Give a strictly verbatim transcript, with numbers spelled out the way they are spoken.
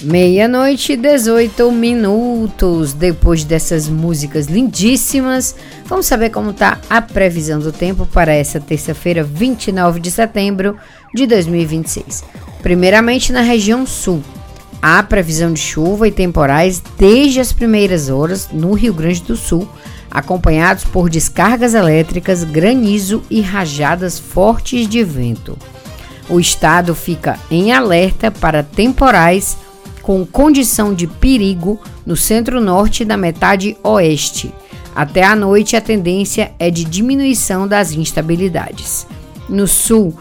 Meia-noite e dezoito minutos. Depois dessas músicas lindíssimas, vamos saber como está a previsão do tempo para essa terça-feira, vinte e nove de setembro de dois mil e vinte e seis. Primeiramente na região sul, há previsão de chuva e temporais desde as primeiras horas no Rio Grande do Sul, acompanhados por descargas elétricas, granizo e rajadas fortes de vento. O estado fica em alerta para temporais com condição de perigo no centro-norte da metade oeste. Até à noite, a tendência é de diminuição das instabilidades. No sul,